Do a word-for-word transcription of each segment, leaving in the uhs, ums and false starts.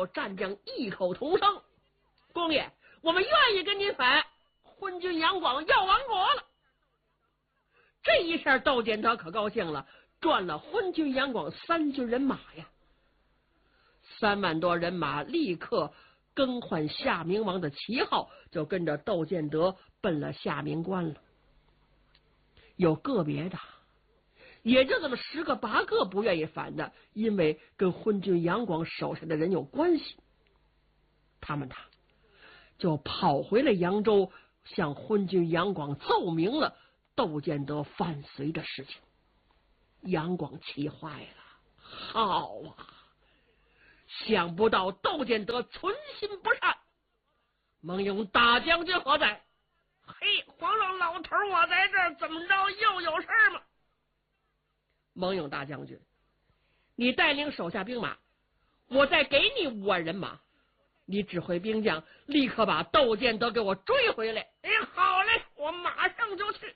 有战将异口同声：“公爷，我们愿意跟您反，昏君杨广要亡国了。”这一下窦建德可高兴了，赚了昏君杨广三军人马呀！三万多人马立刻更换夏明王的旗号，就跟着窦建德奔了夏明关了。有个别的，也就这么十个八个不愿意反的，因为跟昏君杨广手下的人有关系，他们呐就跑回了扬州，向昏君杨广奏明了窦建德反隋的事情。杨广气坏了，好啊，想不到窦建德存心不善，蒙勇大将军何在？嘿，皇上老头我在这儿，怎么着又有事吗？蒙勇大将军，你带领手下兵马，我再给你五万人马，你指挥兵将立刻把窦建德给我追回来。哎，好嘞，我马上就去。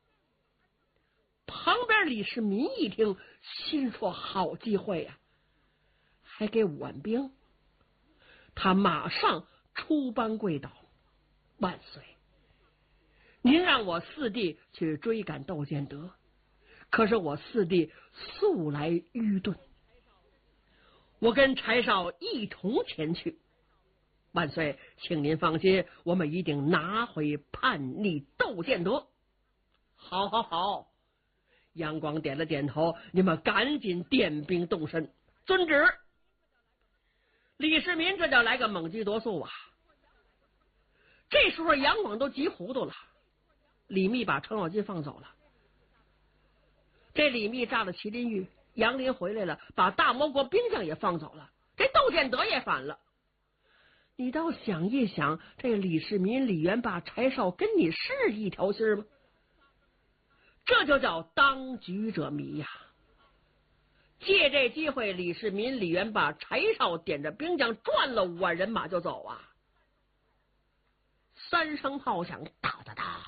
旁边李世民一听，心说好机会呀、啊，还给五万兵。他马上出班跪倒：“万岁，您让我四弟去追赶窦建德，可是我四弟素来愚钝，我跟柴少一同前去。万岁，请您放心，我们一定拿回叛逆窦建德。”好好好，杨广点了点头，你们赶紧点兵动身，遵旨。李世民这叫来个猛击夺速啊！这时候杨广都急糊涂了，李密把程咬金放走了，这李密炸了麒麟玉，杨林回来了，把大魔国兵将也放走了，这窦建德也反了。你倒想一想，这李世民、李元霸、柴少跟你是一条心吗？这就叫当局者迷呀！借这机会，李世民、李元霸、柴少点着兵将转了五万人马就走啊！三声炮响，哒哒哒，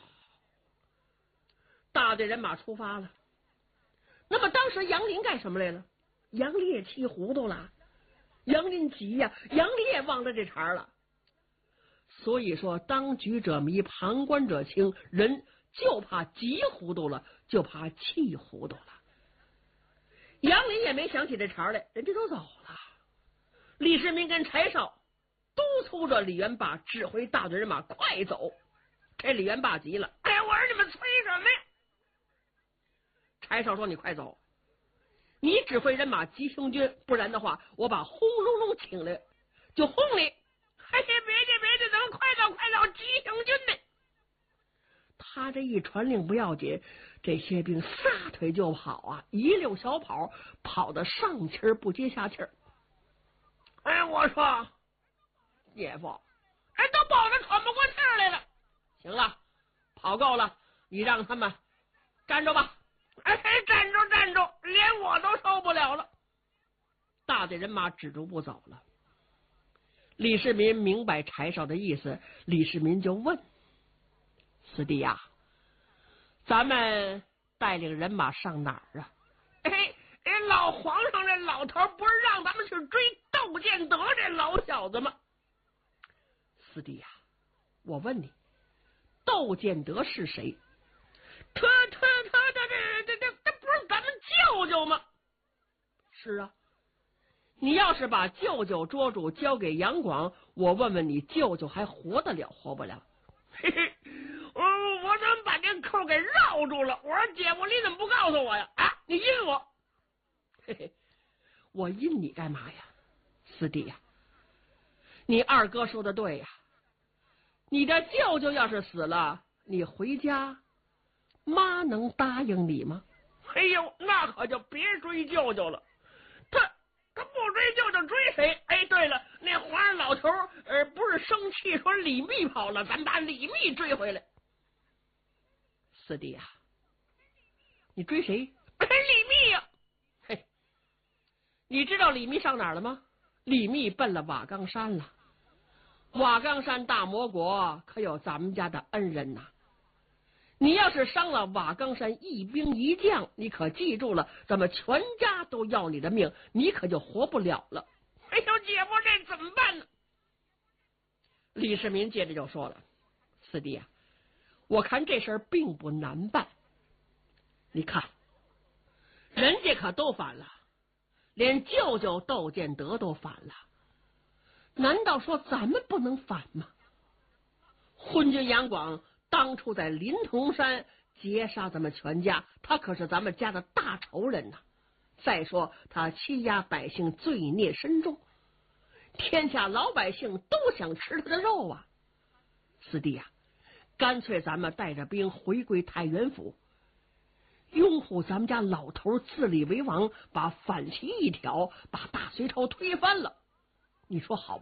大队人马出发了。那么当时杨林干什么来了？杨林也气糊涂了，杨林急呀、啊，杨林也忘了这茬了。所以说，当局者迷，旁观者清，人就怕急糊涂了，就怕气糊涂了。杨林也没想起这茬来，人家都走了。李世民跟柴少督促着李元霸指挥大队人马快走。这李元霸急了，哎，我说你们催什么呀？柴少说：“你快走，你指挥人马急行军，不然的话，我把轰隆隆请来就轰你。”嘿嘿，别介别介，咱们快走快走，急行军呢！他这一传令不要紧，这些兵撒腿就跑啊，一溜小跑，跑得上气儿不接下气儿。哎，我说姐夫，哎，都跑得喘不过气儿来了。行了，跑够了，你让他们站住吧。哎，站住站住，连我都受不了了。大队人马止住不走了。李世民明白柴少的意思，李世民就问：“四弟呀、啊，咱们带领人马上哪儿啊？”哎哎，老皇上这老头不是让咱们去追窦建德这老小子吗？四弟呀、啊，我问你，窦建德是谁？他他他他这这这这不是咱们舅舅吗？是啊。你要是把舅舅捉住交给杨广，我问问你，舅舅还活得了活不了？嘿嘿，我我怎么把这扣给绕住了？我说姐夫，你怎么不告诉我呀？啊，你阴我！嘿嘿，我阴你干嘛呀？四弟呀，你二哥说的对呀，你的舅舅要是死了，你回家，妈能答应你吗？哎呦，那可就别追舅舅了，他。他不追舅舅追谁？哎，对了，那皇上老头呃，不是生气说李密跑了，咱把李密追回来。四弟啊，你追谁？哎，李密呀、啊！嘿，你知道李密上哪儿了吗？李密奔了瓦岗山了。瓦岗山大魔国可有咱们家的恩人呐、啊！你要是伤了瓦岗山一兵一将，你可记住了，咱们全家都要你的命，你可就活不了了。哎呦，姐姐夫这怎么办呢？李世民接着就说了：“四弟啊，我看这事儿并不难办。你看，人家可都反了，连舅舅窦建德都反了，难道说咱们不能反吗？昏君杨广当初在临潼山劫杀咱们全家，他可是咱们家的大仇人呐。再说他欺压百姓，罪孽深重，天下老百姓都想吃他的肉啊！四弟啊，干脆咱们带着兵回归太原府，拥护咱们家老头自立为王，把反旗一挑，把大隋朝推翻了，你说好不